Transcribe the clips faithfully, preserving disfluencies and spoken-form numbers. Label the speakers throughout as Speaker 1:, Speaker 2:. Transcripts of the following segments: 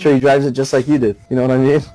Speaker 1: sure he drives it just like you did. You know what I mean?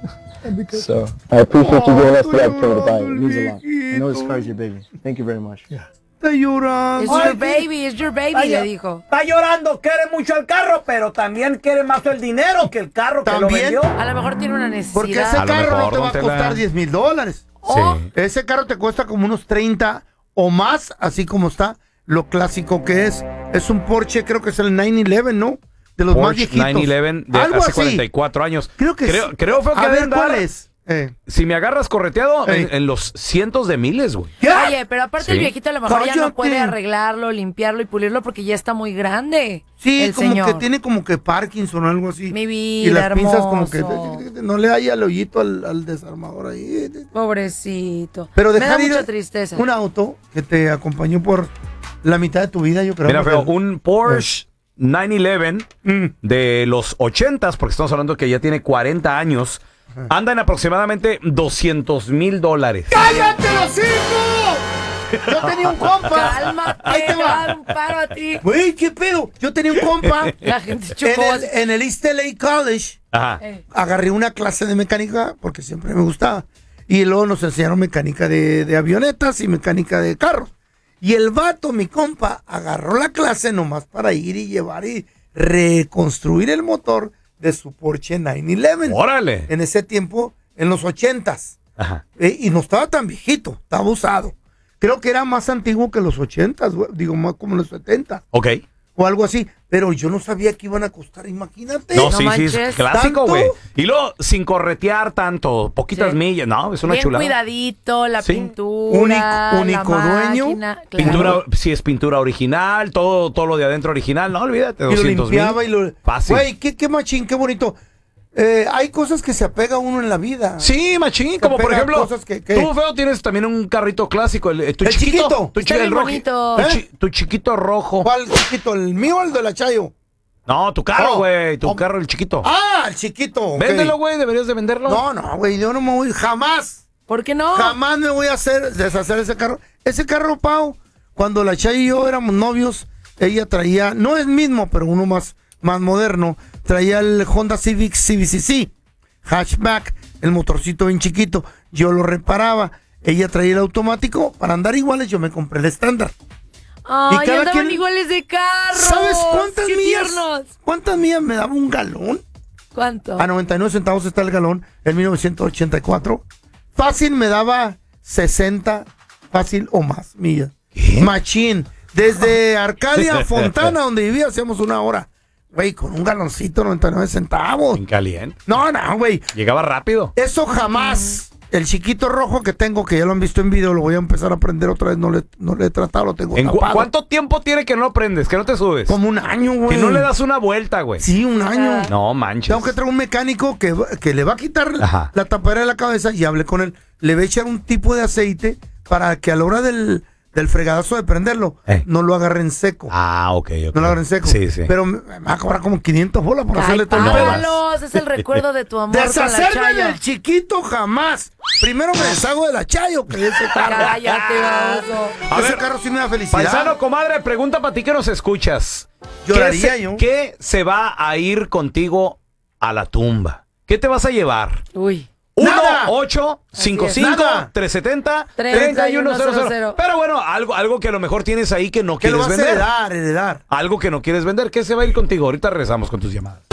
Speaker 1: So I appreciate you giving us the opportunity to buy it. It means a lot. I know this car is your baby. Thank you very much.
Speaker 2: Yeah. Está llorando.
Speaker 3: It's your baby, it's your baby, le dijo.
Speaker 4: Está llorando, quiere mucho el carro, pero también quiere más el dinero que el carro que lo vendió.
Speaker 3: A lo mejor tiene una necesidad.
Speaker 2: Porque ese
Speaker 5: A lo
Speaker 2: carro
Speaker 5: mejor,
Speaker 2: no te va a
Speaker 5: don Tela.
Speaker 2: costar diez mil dólares.
Speaker 5: Sí.
Speaker 2: Ese carro te cuesta como unos treinta o más, así como está lo clásico que es. Es un Porsche, creo que es el nueve once, ¿no? De los más
Speaker 5: Porsche
Speaker 2: viejitos.
Speaker 5: nueve once de
Speaker 2: Algo
Speaker 5: hace
Speaker 2: así.
Speaker 5: cuarenta y cuatro años.
Speaker 2: Creo que
Speaker 5: creo,
Speaker 2: sí.
Speaker 5: creo feo que
Speaker 2: A ver,
Speaker 5: deben dar-
Speaker 2: ¿cuál es? Eh.
Speaker 5: Si me agarras correteado,
Speaker 2: Ey.
Speaker 5: en, en los cientos de miles, güey.
Speaker 3: Oye, pero aparte
Speaker 5: Sí.
Speaker 3: el viejito a lo mejor ya
Speaker 2: Cállate.
Speaker 3: no puede arreglarlo, limpiarlo y pulirlo porque ya está muy grande.
Speaker 2: Sí,
Speaker 3: el
Speaker 2: como
Speaker 3: señor.
Speaker 2: que tiene como que Parkinson o algo así.
Speaker 3: Mi
Speaker 2: y
Speaker 3: vida,
Speaker 2: las pinzas como que
Speaker 3: hermoso.
Speaker 2: no le haya el hoyito al, al desarmador ahí.
Speaker 3: Pobrecito.
Speaker 2: Pero
Speaker 3: Me da
Speaker 2: dejar ir
Speaker 3: mucha tristeza.
Speaker 2: un auto que te acompañó por la mitad de tu vida, yo creo.
Speaker 5: Mira,
Speaker 2: porque-
Speaker 5: feo, un Porsche nueve once
Speaker 2: Mm.
Speaker 5: de los ochentas, porque estamos hablando que ya tiene cuarenta años, anda en aproximadamente doscientos mil dólares.
Speaker 2: ¡Cállate los hijos! Yo tenía un compa.
Speaker 3: Cálmate,
Speaker 2: Ahí te
Speaker 3: te va a
Speaker 2: va.
Speaker 3: dar un paro a ti.
Speaker 2: Güey, ¿qué pedo? Yo tenía un compa
Speaker 3: La gente
Speaker 2: en
Speaker 3: chocó.
Speaker 2: el, en el East L A College.
Speaker 5: Ajá.
Speaker 3: Eh,
Speaker 2: Agarré una clase de mecánica porque siempre me gustaba. Y luego nos enseñaron mecánica de, de avionetas y mecánica de carros. Y el vato, mi compa, agarró la clase nomás para ir y llevar y reconstruir el motor de su Porsche nueve once.
Speaker 5: Órale.
Speaker 2: En ese tiempo, en los ochentas.
Speaker 5: Ajá.
Speaker 2: Eh, y no estaba tan viejito, estaba usado. Creo que era más antiguo que los ochentas, güey, digo, más como los setenta
Speaker 5: Ok.
Speaker 2: o algo así. Pero yo no sabía que iban a costar, imagínate.
Speaker 5: No,
Speaker 3: No
Speaker 5: sí, sí,
Speaker 3: manches.
Speaker 5: es clásico,
Speaker 2: ¿Tanto?
Speaker 5: güey. Y luego, sin corretear tanto, poquitas
Speaker 3: Sí.
Speaker 5: millas, no, es una
Speaker 3: Bien
Speaker 5: chulada.
Speaker 3: cuidadito, la
Speaker 5: Sí.
Speaker 3: pintura,
Speaker 2: Único- único
Speaker 3: la
Speaker 2: dueño,
Speaker 3: máquina, claro.
Speaker 5: Pintura, si es pintura original, todo, todo lo de adentro original, no olvídate,
Speaker 2: Y lo
Speaker 5: doscientos mil.
Speaker 2: limpiaba y lo...
Speaker 5: Fácil.
Speaker 2: Güey, qué, qué machín, qué bonito. Eh, hay cosas que se apega uno en la vida.
Speaker 5: Sí, machín,
Speaker 2: Se
Speaker 5: como por
Speaker 2: pega
Speaker 5: ejemplo,
Speaker 2: cosas que- que-
Speaker 5: tú, feo, tienes también un carrito clásico, el, eh, tu
Speaker 2: El
Speaker 5: chiquito,
Speaker 2: chiquito.
Speaker 5: tu,
Speaker 3: Está
Speaker 5: chi- el
Speaker 3: bien
Speaker 5: rojo-
Speaker 3: bonito.
Speaker 5: tu
Speaker 2: ¿Eh?
Speaker 5: chi- tu chiquito rojo.
Speaker 2: ¿Cuál chiquito? ¿El mío o el de la Chayo?
Speaker 5: No, tu carro,
Speaker 2: Oh.
Speaker 5: güey, tu
Speaker 2: Oh.
Speaker 5: carro, el chiquito.
Speaker 2: Ah, el chiquito. ok.
Speaker 5: Véndelo, güey, deberías de venderlo.
Speaker 2: No, no, güey, yo no me voy, jamás,
Speaker 3: ¿Por qué no?
Speaker 2: jamás me voy a hacer, deshacer ese carro. Ese carro, Pau, cuando la Chay y yo éramos novios, ella traía, no es mismo, pero uno más, más moderno, traía el Honda Civic C V C C, hatchback, el motorcito bien chiquito, yo lo reparaba, ella traía el automático, para andar iguales yo me compré el estándar.
Speaker 3: Ay,
Speaker 2: y cada
Speaker 3: andaban
Speaker 2: quien-
Speaker 3: iguales de carro.
Speaker 2: ¿Sabes cuántas
Speaker 3: Qué
Speaker 2: millas?
Speaker 3: tiernos.
Speaker 2: ¿Cuántas millas me daba un galón?
Speaker 3: ¿Cuánto?
Speaker 2: A noventa y nueve centavos está el galón en mil novecientos ochenta y cuatro. Fácil me daba sesenta, fácil o más millas. Machín. Desde Arcadia a Fontana, donde vivía, hacíamos una hora. Güey, con un galoncito, noventa y nueve centavos.
Speaker 5: En caliente.
Speaker 2: No, no, güey.
Speaker 5: Llegaba rápido.
Speaker 2: Eso jamás. El chiquito rojo que tengo, que ya lo han visto en video, lo voy a empezar a aprender otra vez. No le, no le he tratado, lo tengo
Speaker 5: ¿En cu-
Speaker 2: tapado.
Speaker 5: ¿Cuánto tiempo tiene que no lo prendes, que no te subes?
Speaker 2: Como un año, güey.
Speaker 5: Que no le das una vuelta, güey.
Speaker 2: Sí, un año.
Speaker 5: No manches.
Speaker 2: Tengo que traer un mecánico que, va- que le va a quitar
Speaker 5: Ajá.
Speaker 2: la tapadera de la cabeza y hablé con él. Le va a echar un tipo de aceite para que a la hora del, del fregadazo de prenderlo,
Speaker 5: Eh.
Speaker 2: no lo agarre en seco.
Speaker 5: Ah, ok, ok.
Speaker 2: No lo agarre en seco.
Speaker 5: Sí, sí.
Speaker 2: Pero me, me va a cobrar como quinientas bolas por
Speaker 3: Ay,
Speaker 2: hacerle todo el pedo.
Speaker 3: Palos, es el recuerdo de tu amor con la
Speaker 2: Deshacerme
Speaker 3: Chayo.
Speaker 2: del chiquito jamás. Primero me deshago de la Chayo que de ese carro.
Speaker 3: Cállate, baboso.
Speaker 5: A
Speaker 2: Ese
Speaker 5: ver,
Speaker 2: carro sí me da felicidad.
Speaker 5: Paisano, comadre, pregunta para ti que nos escuchas.
Speaker 2: Lloraría
Speaker 5: ¿Qué se,
Speaker 2: yo.
Speaker 5: ¿Qué se va a ir contigo a la tumba? ¿Qué te vas a llevar?
Speaker 3: Uy.
Speaker 5: uno
Speaker 2: Nada.
Speaker 5: ocho cinco
Speaker 3: Así es.
Speaker 5: cinco
Speaker 2: Nada.
Speaker 5: tres siete cero
Speaker 3: treinta y uno
Speaker 5: uno cero
Speaker 3: cero
Speaker 5: cero.
Speaker 3: cero.
Speaker 5: Pero bueno, algo, algo que a lo mejor tienes ahí que no
Speaker 2: Que lo
Speaker 5: quieres
Speaker 2: vas a
Speaker 5: vender.
Speaker 2: heredar, heredar.
Speaker 5: Algo que no quieres vender. ¿Qué se va a ir contigo? Ahorita regresamos con tus llamadas.